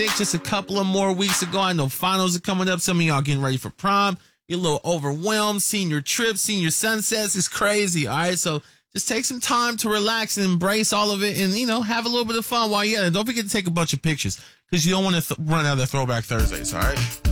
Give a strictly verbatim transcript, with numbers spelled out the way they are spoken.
just a couple of more weeks ago. I know finals are coming up. Some of y'all getting ready for prom. You're a little overwhelmed. Senior trips, senior sunsets is crazy. All right, so just take some time to relax and embrace all of it, and you know, have a little bit of fun while you're at it. Don't forget to take a bunch of pictures because you don't want to th- run out of Throwback Thursdays. All right.